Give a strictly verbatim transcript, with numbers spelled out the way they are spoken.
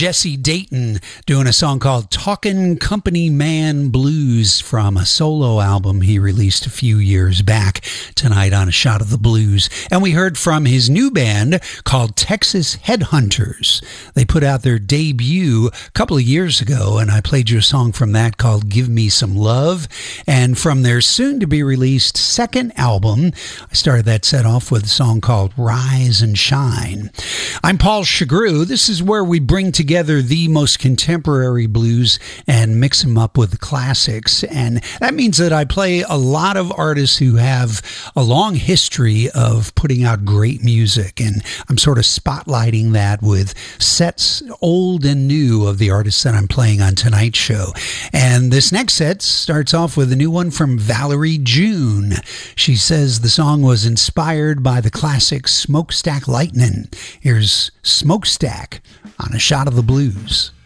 Jesse Dayton doing a song called Talkin' Company Man Blues from a solo album he released a few years back, tonight on A Shot of the Blues. And we heard from his new band called Texas Headhunters. They put out their debut a couple of years ago, and I played you a song from that called Give Me Some Love. And from their soon-to-be-released second album, I started that set off with a song called Rise and Shine. I'm Paul Chagru. This is where we bring together the most contemporary blues and mix them up with the classics. And that means that I play a lot of artists who have a long history of putting out great music. And I'm sort of spotlighting that with sets old and new of the artists that I'm playing on tonight's show. And this next set starts off with a new one from Valerie June. She says the song was inspired by the classic Smokestack Lightning. Here's Smokestack on A Shot of the Blues.